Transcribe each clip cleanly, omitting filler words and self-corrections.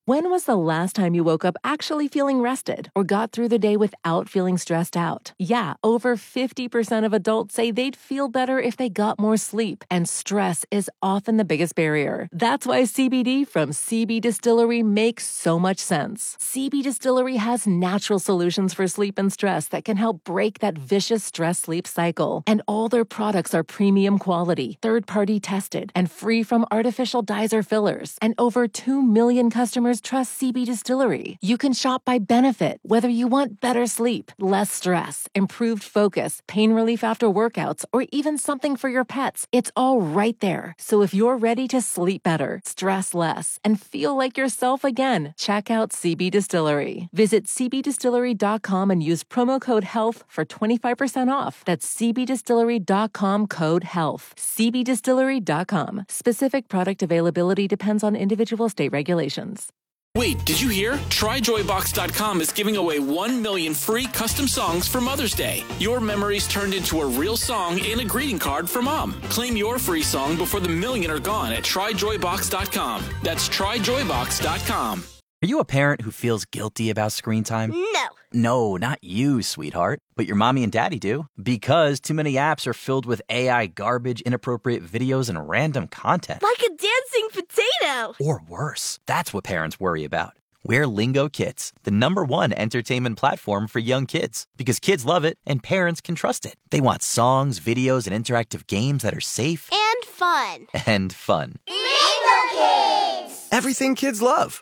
When was the last time you woke up actually feeling rested or got through the day without feeling stressed out? Yeah, over 50% of adults say they'd feel better if they got more sleep, and stress is often the biggest barrier. That's why CBD from CB Distillery makes so much sense. CB Distillery has natural solutions for sleep and stress that can help break that vicious stress-sleep cycle. And all their products are premium quality, third-party tested, and free from artificial dyes or fillers. And over 2 million customers trust CB Distillery. You can shop by benefit, whether you want better sleep, less stress, improved focus, pain relief after workouts, or even something for your pets. It's all right there. So if you're ready to sleep better, stress less, and feel like yourself again, check out CB Distillery. Visit cbdistillery.com and use promo code HEALTH for 25% off. That's cbdistillery.com, code HEALTH. cbdistillery.com. Specific product availability depends on individual state regulations. Wait, did you hear? TryJoyBox.com is giving away 1 million free custom songs for Mother's Day. Your memories turned into a real song and a greeting card for Mom. Claim your free song before the million are gone at TryJoyBox.com. That's TryJoyBox.com. Are you a parent who feels guilty about screen time? No. No, not you, sweetheart. But your mommy and daddy do. Because too many apps are filled with AI garbage, inappropriate videos, and random content. Like a dancing potato. Or worse. That's what parents worry about. We're Lingo Kids, the #1 entertainment platform for young kids. Because kids love it and parents can trust it. They want songs, videos, and interactive games that are safe. And fun. And fun. Lingo Kids! Everything kids love.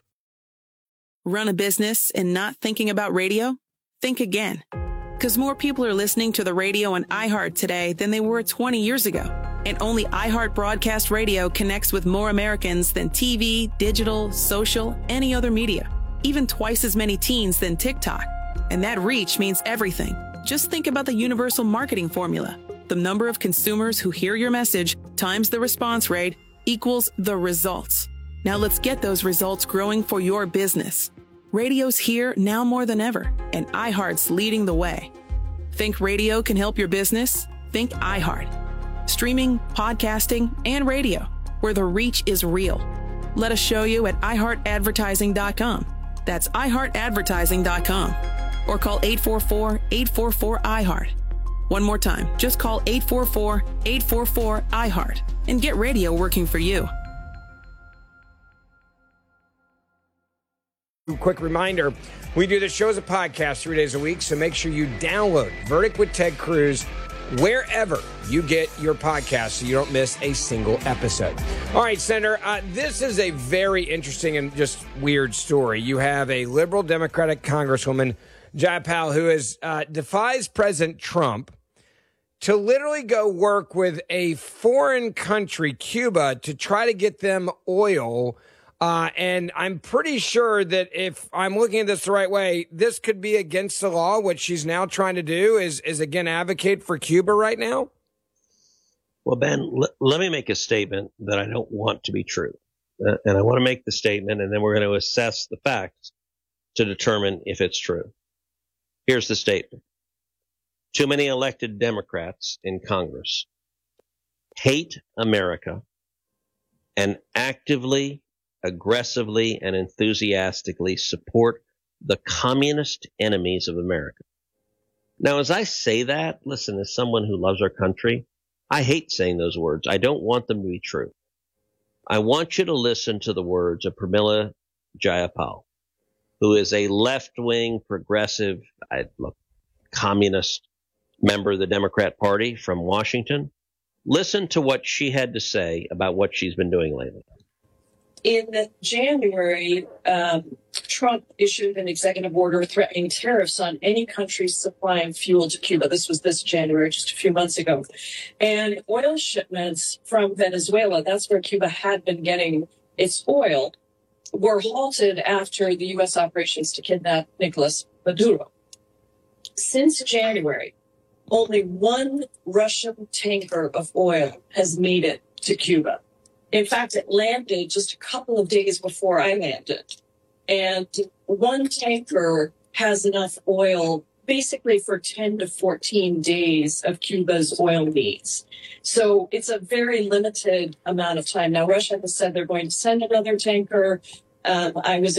Run a business and not thinking about radio? Think again. Because more people are listening to the radio on iHeart today than they were 20 years ago. And only iHeart Broadcast Radio connects with more Americans than TV, digital, social, any other media. Even twice as many teens than TikTok. And that reach means everything. Just think about the universal marketing formula. The number of consumers who hear your message times the response rate equals the results. Now let's get those results growing for your business. Radio's here now more than ever, and iHeart's leading the way. Think radio can help your business? Think iHeart. Streaming, podcasting, and radio, where the reach is real. Let us show you at iHeartAdvertising.com. That's iHeartAdvertising.com. Or call 844-844-iHeart. One more time, just call 844-844-iHeart and get radio working for you. Quick reminder, we do the show as a podcast 3 days a week, so make sure you download Verdict with Ted Cruz wherever you get your podcast so you don't miss a single episode. All right, Senator, this is a very interesting and just weird story. You have a liberal Democratic Congresswoman, Jayapal, who defies President Trump to literally go work with a foreign country, Cuba, to try to get them oil. And I'm pretty sure that if I'm looking at this the right way, this could be against the law. What she's now trying to do is again, advocate for Cuba right now. Well, Ben, let me make a statement that I don't want to be true. And I want to make the statement, and then we're going to assess the facts to determine if it's true. Here's the statement. Too many elected Democrats in Congress hate America and actively, aggressively, and enthusiastically support the communist enemies of America. Now, as I say that, listen, as someone who loves our country, I hate saying those words. I don't want them to be true. I want you to listen to the words of Pramila Jayapal, who is a left-wing, progressive, communist member of the Democrat Party from Washington. Listen to what she had to say about what she's been doing lately. In January, Trump issued an executive order threatening tariffs on any country supplying fuel to Cuba. This was this January, just a few months ago. And oil shipments from Venezuela, that's where Cuba had been getting its oil, were halted after the U.S. operations to kidnap Nicolas Maduro. Since January, only one Russian tanker of oil has made it to Cuba. In fact, it landed just a couple of days before I landed. And one tanker has enough oil basically for 10 to 14 days of Cuba's oil needs. So it's a very limited amount of time. Now, Russia has said they're going to send another tanker. I was